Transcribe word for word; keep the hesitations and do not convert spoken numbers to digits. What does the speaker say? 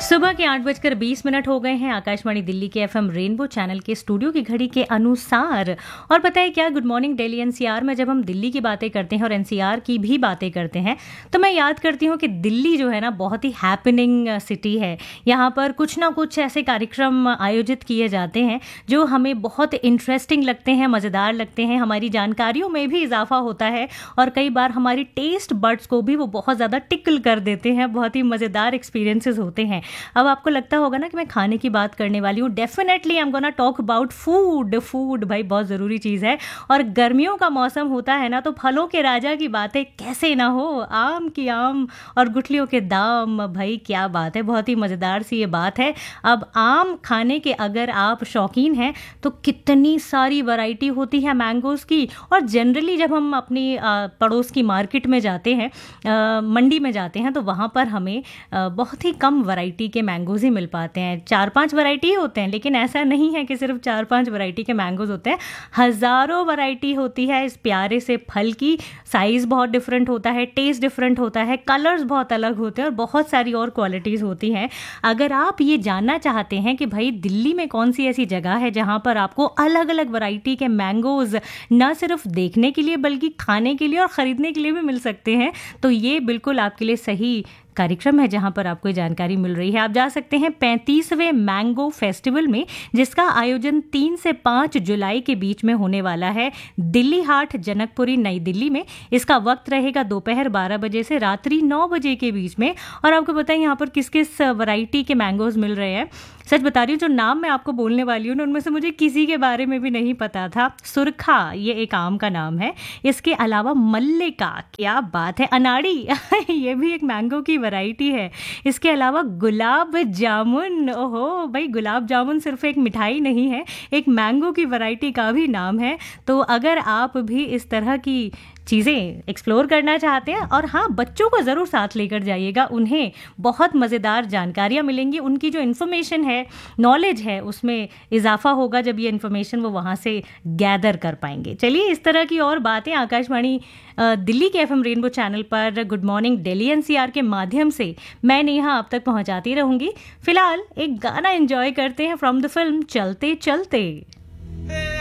सुबह के आठ बजकर बीस मिनट हो गए हैं। आकाशवाणी दिल्ली के एफएम रेनबो चैनल के स्टूडियो की घड़ी के अनुसार। और पता है क्या, गुड मॉर्निंग दिल्ली एनसीआर में जब हम दिल्ली की बातें करते हैं और एनसीआर की भी बातें करते हैं तो मैं याद करती हूँ कि दिल्ली जो है ना बहुत ही हैपनिंग सिटी है। यहाँ पर कुछ ना कुछ ऐसे कार्यक्रम आयोजित किए जाते हैं जो हमें बहुत इंटरेस्टिंग लगते हैं, मज़ेदार लगते हैं, हमारी जानकारियों में भी इजाफा होता है और कई बार हमारी टेस्ट बड्स को भी वो बहुत ज़्यादा टिकल कर देते हैं। बहुत ही मज़ेदार एक्सपीरियंसेस होते हैं। अब आपको लगता होगा ना कि मैं खाने की बात करने वाली हूँ। Definitely I am gonna talk about food. Food भाई बहुत ज़रूरी चीज़ है और गर्मियों का मौसम होता है ना तो फलों के राजा की बातें कैसे ना हो। आम की आम और गुठलियों के दाम, भाई क्या बात है, बहुत ही मज़ेदार सी ये बात है। अब आम खाने के अगर आप शौकीन हैं तो कितनी सारी वैरायटी होती है मैंगोज़ की। और जनरली जब हम अपनी पड़ोस की मार्केट में जाते हैं, मंडी में जाते हैं, तो वहाँ पर हमें बहुत ही कम वैरायटी के मैंगोज़ ही मिल पाते हैं। चार पांच वैरायटी होते हैं, लेकिन ऐसा नहीं है कि सिर्फ चार पांच वैरायटी के मैंगोज़ होते हैं। हज़ारों वैरायटी होती है इस प्यारे से फल की। साइज़ बहुत डिफरेंट होता है, टेस्ट डिफरेंट होता है, कलर्स बहुत अलग होते हैं और बहुत सारी और क्वालिटीज़ होती हैं। अगर आप ये जानना चाहते हैं कि भाई दिल्ली में कौन सी ऐसी जगह है जहाँ पर आपको अलग अलग वैरायटी के मैंगोज़ न सिर्फ देखने के लिए बल्कि खाने के लिए और ख़रीदने के लिए भी मिल सकते हैं, तो ये बिल्कुल आपके लिए सही कार्यक्रम है जहां पर आपको जानकारी मिल रही है। आप जा सकते हैं पैंतीसवें मैंगो फेस्टिवल में, जिसका आयोजन तीन से पाँच जुलाई के बीच में होने वाला है दिल्ली हाट, जनकपुरी, नई दिल्ली में। इसका वक्त रहेगा दोपहर बारह बजे से रात्रि नौ बजे के बीच में। और आपको पता है यहाँ पर किस किस वैरायटी के मैंगोज़ मिल रहे हैं। सच बता रही हूँ, जो नाम मैं आपको बोलने वाली हूँ उनमें से मुझे किसी के बारे में भी नहीं पता था। सुरखा ये एक आम का नाम है। इसके अलावा मल्लिका, क्या बात है, अनाड़ी ये भी एक मैंगो की वैरायटी है। इसके अलावा गुलाब जामुन, ओहो भाई, गुलाब जामुन सिर्फ एक मिठाई नहीं है, एक मैंगो की वैरायटी का भी नाम है। तो अगर आप भी इस तरह की चीज़ें एक्सप्लोर करना चाहते हैं, और हाँ, बच्चों को ज़रूर साथ लेकर जाइएगा, उन्हें बहुत मज़ेदार जानकारियाँ मिलेंगी। उनकी जो इन्फॉर्मेशन है, नॉलेज है, उसमें इजाफा होगा जब ये इन्फॉर्मेशन वो वहाँ से गैदर कर पाएंगे। चलिए, इस तरह की और बातें आकाशवाणी दिल्ली के एफएम रेनबो चैनल पर गुड मॉर्निंग दिल्ली एनसीआर के माध्यम से मैं नेहा आप तक पहुँचाती रहूँगी। फिलहाल एक गाना एंजॉय करते हैं फ्रॉम द फिल्म चलते चलते।